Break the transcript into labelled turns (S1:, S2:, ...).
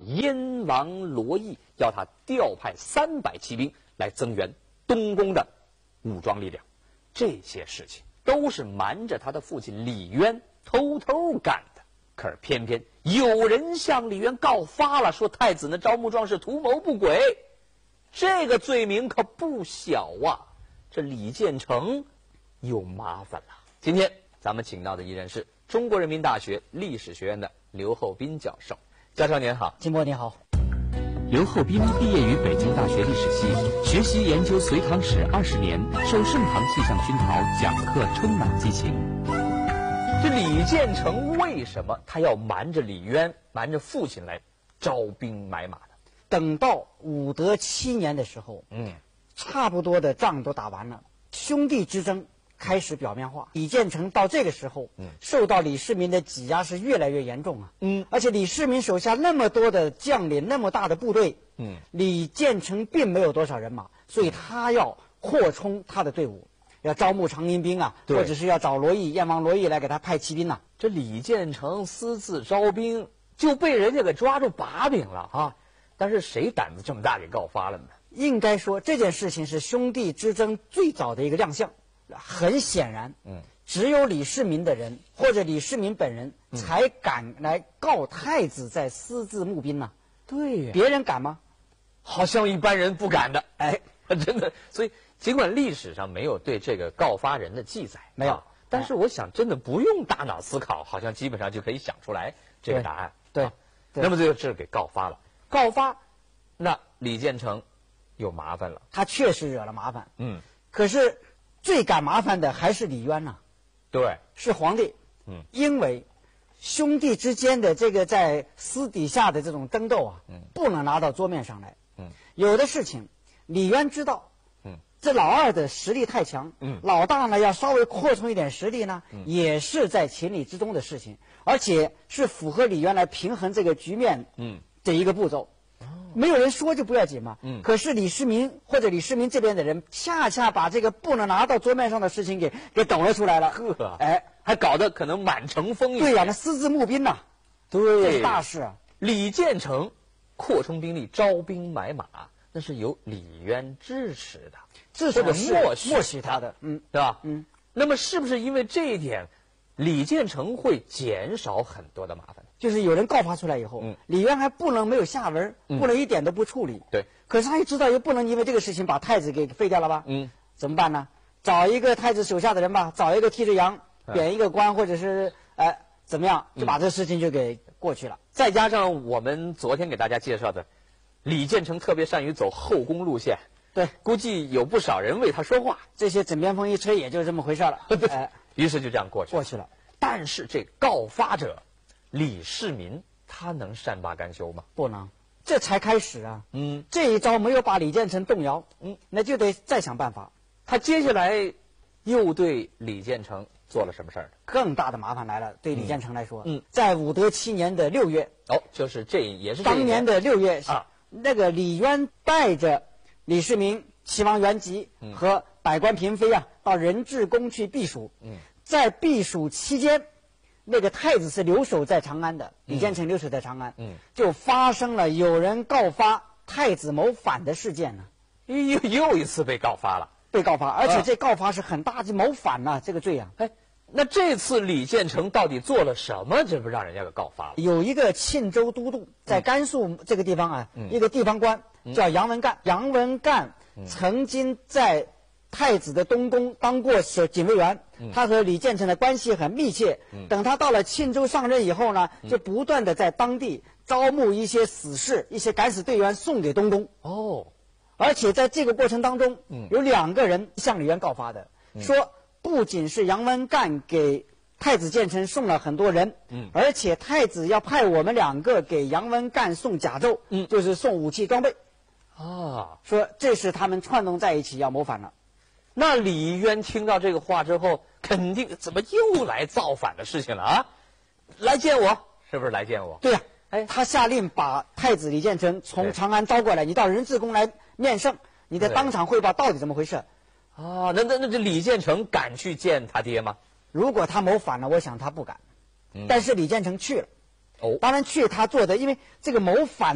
S1: 燕王罗毅，要他调派300骑兵来增援东宫的武装力量。这些事情都是瞒着他的父亲李渊偷偷干的。可是偏偏有人向李渊告发了，说太子呢招募壮士图谋不轨，这个罪名可不小啊！这李建成有麻烦了。今天咱们请到的一人是中国人民大学历史学院的刘厚斌教授。教授您好。
S2: 金波你好。
S3: 刘厚斌毕业于北京大学历史系，学习研究隋唐史20年，受盛唐气象熏陶，讲课充满激情。
S1: 这李建成为什么他要瞒着李渊、瞒着父亲来招兵买马呢？
S2: 等到武德7年的时候，差不多的仗都打完了，兄弟之争开始表面化。李建成到这个时候，受到李世民的挤压是越来越严重啊。而且李世民手下那么多的将领，那么大的部队，李建成并没有多少人马，所以他要扩充他的队伍。要招募长宁兵啊，或者是要找燕王罗毅来给他派骑兵呐。
S1: 这李建成私自招兵，就被人家给抓住把柄了啊！但是谁胆子这么大给告发了呢？
S2: 应该说这件事情是兄弟之争最早的一个亮相。很显然，只有李世民的人或者李世民本人才敢来告太子在私自募兵呐。
S1: 对呀，
S2: 别人敢吗？
S1: 好像一般人不敢的。哎，真的，所以。尽管历史上没有对这个告发人的记载，
S2: 没有，
S1: 但是我想真的不用大脑思考，好像基本上就可以想出来这个答案。
S2: 对，
S1: 那么最后这给告发了，告发，那李建成有麻烦了。
S2: 他确实惹了麻烦。可是最赶麻烦的还是李渊呐。
S1: 对，
S2: 是皇帝。因为兄弟之间的这个在私底下的这种争斗啊，不能拿到桌面上来。有的事情李渊知道。这老二的实力太强，老大呢要稍微扩充一点实力呢，也是在情理之中的事情，而且是符合李渊来平衡这个局面的一个步骤。没有人说就不要紧嘛。可是李世民或者李世民这边的人，恰恰把这个不能拿到桌面上的事情给抖了出来了。
S1: 还搞得可能满城风雨。
S2: 对呀，那私自募兵呐，
S1: 对，
S2: 这是大事啊。
S1: 李建成扩充兵力、招兵买马，那是由李渊支持的。
S2: 至少默许他的，
S1: 对吧？那么是不是因为这一点，李建成会减少很多的麻烦？
S2: 就是有人告发出来以后，李渊还不能没有下文，不能一点都不处理。
S1: 对。
S2: 可是他也知道，又不能因为这个事情把太子给废掉了吧？怎么办呢？找一个太子手下的人吧，找一个替罪羊，贬一个官，或者是怎么样，就把这事情就给过去了。
S1: 再加上我们昨天给大家介绍的，李建成特别善于走后宫路线。
S2: 对，
S1: 估计有不少人为他说话，
S2: 这些枕边风一吹，也就这么回事了。
S1: 于是就这样过去
S2: 了。
S1: 但是这告发者李世民，他能善罢甘休吗？
S2: 不能，这才开始啊。这一招没有把李建成动摇，那就得再想办法。
S1: 他接下来又对李建成做了什么事儿？
S2: 更大的麻烦来了，对李建成来说。在武德7年的6月，
S1: 就是也是
S2: 当年的6月啊，那个李渊带着李世民、齐王元吉和百官嫔妃啊，到仁治宫去避暑。在避暑期间，那个太子是留守在长安的，李建成留守在长安。就发生了有人告发太子谋反的事件呢。
S1: 又一次被告发了，
S2: 而且这告发是很大，就谋反呐，这个罪啊。
S1: 那这次李建成到底做了什么？这不让人家给告发了？
S2: 有一个沁州都督，在甘肃这个地方啊，一个地方官叫杨文干。杨文干曾经在太子的东宫当过警卫员，他和李建成的关系很密切。等他到了沁州上任以后呢，就不断的在当地招募一些死士、一些敢死队员送给东宫。而且在这个过程当中，有2个人向李渊告发的，说不仅是杨文干给太子建成送了很多人，而且太子要派我们2个给杨文干送甲胄，就是送武器装备。说这是他们串通在一起要谋反了。
S1: 那李渊听到这个话之后，肯定怎么又来造反的事情了啊？来见我，是不是来见我？
S2: 对呀。他下令把太子李建成从长安招过来，你到仁治宫来面圣，你得当场汇报到底怎么回事。
S1: 那这李建成敢去见他爹吗？
S2: 如果他谋反了，我想他不敢。但是李建成去了。当然去他做的，因为这个谋反